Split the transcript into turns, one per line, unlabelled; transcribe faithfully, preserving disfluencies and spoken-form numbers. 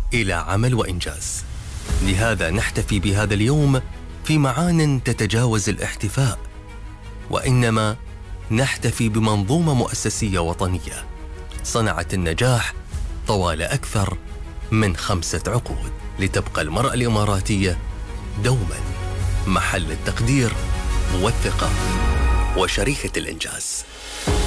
إلى عمل وإنجاز. لهذا نحتفي بهذا اليوم في معان تتجاوز الاحتفاء، وإنما نحتفي بمنظومة مؤسسية وطنية صنعت النجاح طوال أكثر من خمسة عقود، لتبقى المرأة الإماراتية دوما محل التقدير والثقة وشريكة الإنجاز.